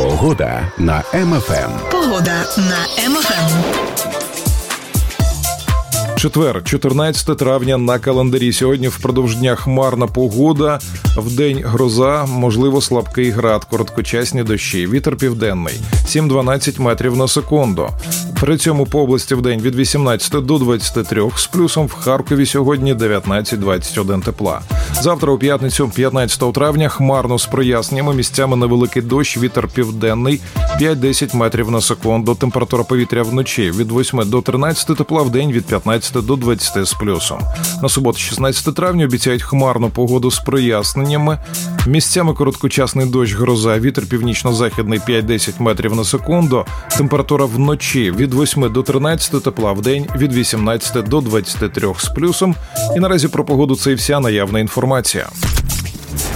Погода на МФМ. Погода на МФМ. Четвер, 14 травня на календарі. Сьогодні впродовж дня хмарна погода, вдень гроза, можливо слабкий град, короткочасні дощі. Вітер південний 7-12 метрів на секунду. При цьому по області вдень від 18 до 23, з плюсом в Харкові сьогодні 19-21 тепла. Завтра у п'ятницю, 15 травня, хмарно з проясненнями, місцями невеликий дощ, вітер південний 5-10 метрів на секунду. Температура повітря вночі від 8 до 13 тепла, вдень від 15 до 20 з плюсом. На суботу, 16 травня, обіцяють хмарну погоду з проясненнями. Місцями короткочасний дощ, гроза, вітер північно-західний 5-10 метрів на секунду. Температура вночі від 8 до 13 тепла, вдень від 18 до 23 з плюсом. І наразі про погоду це і вся наявна інформація.